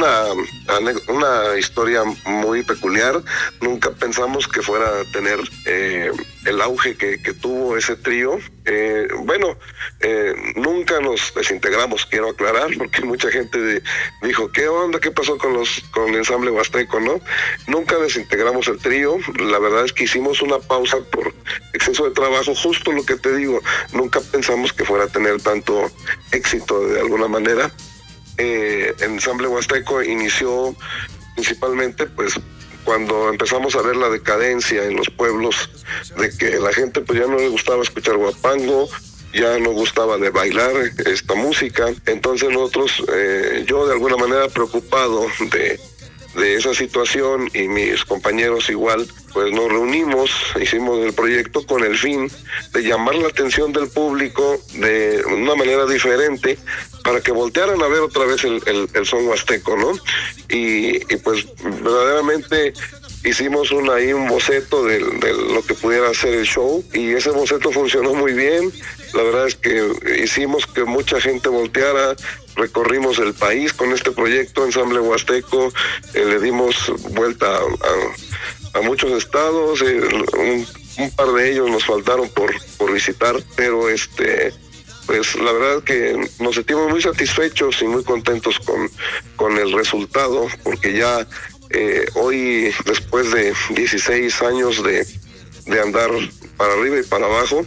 una historia muy peculiar. Nunca pensamos que fuera a tener el auge que tuvo ese trío. Nunca nos desintegramos, quiero aclarar, porque mucha gente dijo, ¿qué onda? ¿Qué pasó con el ensamble huasteco, no? Nunca desintegramos el trío. La verdad es que hicimos una pausa por exceso de trabajo, justo lo que te digo. Nunca pensamos que fuera a tener tanto éxito de alguna manera. El ensamble huasteco inició principalmente pues cuando empezamos a ver la decadencia en los pueblos, de que la gente pues ya no le gustaba escuchar huapango, ya no gustaba de bailar esta música. Entonces nosotros, yo de alguna manera preocupado de esa situación, y mis compañeros igual, pues nos reunimos, hicimos el proyecto con el fin de llamar la atención del público de una manera diferente, para que voltearan a ver otra vez el son huasteco, ¿no? Y pues verdaderamente hicimos un boceto de lo que pudiera ser el show, y ese boceto funcionó muy bien. La verdad es que hicimos que mucha gente volteara. Recorrimos el país con este proyecto Ensamble Huasteco, le dimos vuelta a muchos estados, un par de ellos nos faltaron por visitar, pero pues la verdad que nos sentimos muy satisfechos y muy contentos con el resultado, porque ya hoy, después de 16 años de andar para arriba y para abajo,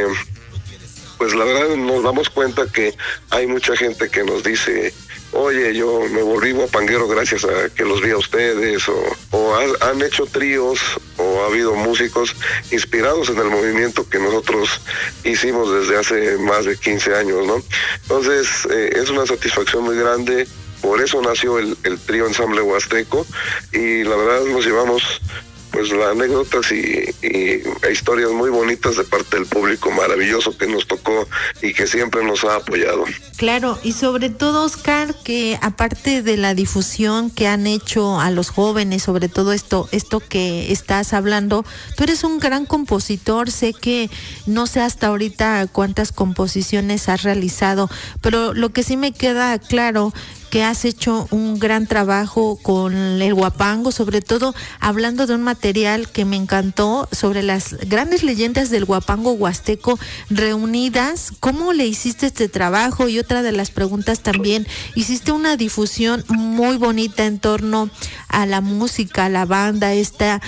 pues la verdad nos damos cuenta que hay mucha gente que nos dice, oye, yo me volví guapanguero gracias a que los vi a ustedes, o han hecho tríos, o ha habido músicos inspirados en el movimiento que nosotros hicimos desde hace más de 15 años, ¿no? Entonces, es una satisfacción muy grande. Por eso nació el trío Ensamble Huasteco, y la verdad nos llevamos pues anécdotas y historias muy bonitas de parte del público maravilloso que nos tocó y que siempre nos ha apoyado. Claro, y sobre todo, Oscar, que aparte de la difusión que han hecho a los jóvenes, sobre todo esto que estás hablando, tú eres un gran compositor. Sé que no sé hasta ahorita cuántas composiciones has realizado, pero lo que sí me queda claro, que has hecho un gran trabajo con el huapango, sobre todo hablando de un material que me encantó sobre las grandes leyendas del huapango huasteco reunidas. ¿Cómo le hiciste este trabajo? Y otra de las preguntas también, hiciste una difusión muy bonita en torno a la música, a la banda, esta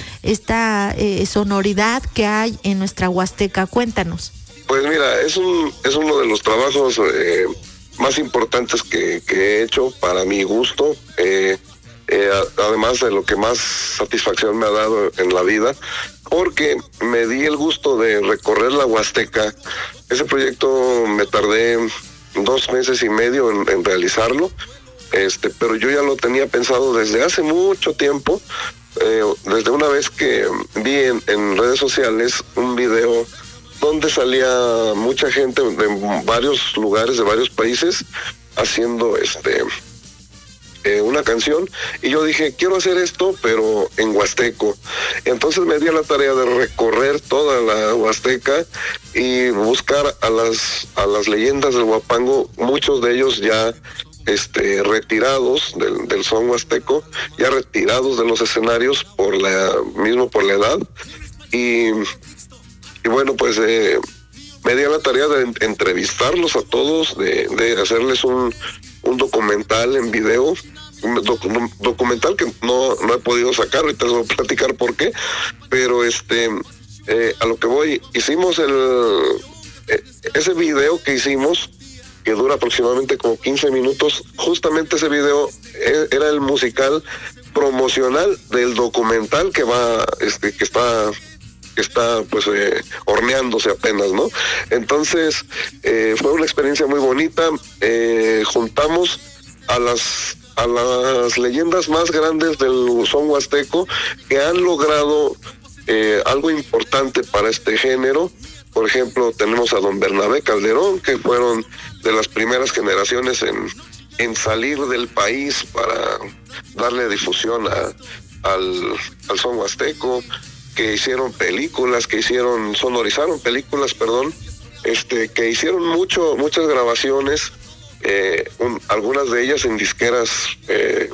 sonoridad que hay en nuestra Huasteca. Cuéntanos. Pues mira, es uno de los trabajos más importantes que he hecho para mi gusto, además de lo que más satisfacción me ha dado en la vida, porque me di el gusto de recorrer la Huasteca. Ese proyecto me tardé 2 meses y medio en realizarlo, pero yo ya lo tenía pensado desde hace mucho tiempo, desde una vez que vi en redes sociales un video donde salía mucha gente de varios lugares, de varios países, haciendo una canción, y yo dije, quiero hacer esto, pero en huasteco. Entonces me di a la tarea de recorrer toda la Huasteca y buscar a las leyendas del huapango, muchos de ellos ya retirados del son huasteco, ya retirados de los escenarios por la edad, y bueno, pues me di a la tarea de entrevistarlos a todos, de hacerles un documental en video, un documental que no he podido sacar. Ahorita les voy a platicar por qué, pero a lo que voy, hicimos ese video que hicimos, que dura aproximadamente como 15 minutos. Justamente ese video era el musical promocional del documental que va, que está pues horneándose apenas, ¿no? Entonces fue una experiencia muy bonita. Juntamos a las leyendas más grandes del son huasteco, que han logrado algo importante para este género. Por ejemplo, tenemos a don Bernabé Calderón, que fueron de las primeras generaciones en salir del país para darle difusión al son huasteco, que hicieron películas, sonorizaron películas, que hicieron muchas grabaciones, algunas de ellas en disqueras